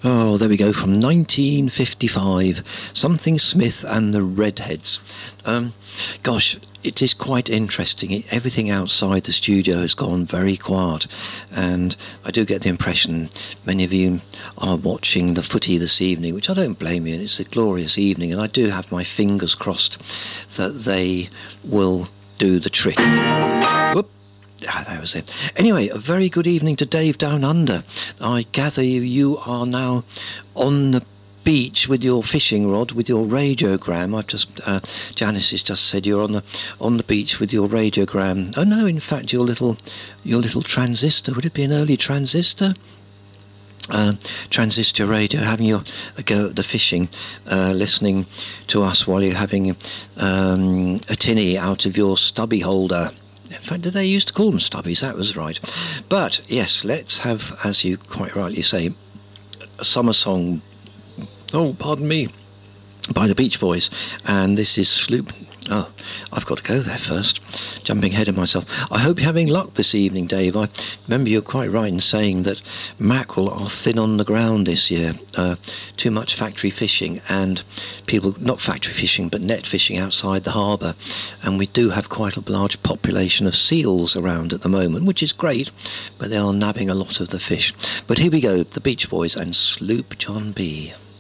Oh, there we go, from 1955, Something Smith and the Redheads. Gosh, it is quite interesting. Everything outside the studio has gone very quiet, and I do get the impression many of you are watching the footy this evening, which I don't blame you, and it's a glorious evening, and I do have my fingers crossed that they will do the trick. Whoop. Ah, that was it. Anyway, a very good evening to Dave Down Under. I gather you are now on the beach with your fishing rod, with your radiogram. Janice has just said you're on the beach with your radiogram. Oh no, in fact, your little transistor. Would it be an early transistor? Transistor radio, having a go at the fishing, listening to us while you're having a tinny out of your stubby holder. In fact, did they used to call them stubbies? That was right. But, yes, let's have, as you quite rightly say, a summer song, oh, pardon me, by the Beach Boys. And this is Sloop. Oh, I've got to go there first. Jumping ahead of myself. I hope you're having luck this evening, Dave. I remember you're quite right in saying that mackerel are thin on the ground this year. Too much factory fishing, and people, not factory fishing, but net fishing outside the harbour. And we do have quite a large population of seals around at the moment, which is great, but they are nabbing a lot of the fish. But here we go, the Beach Boys and Sloop John B.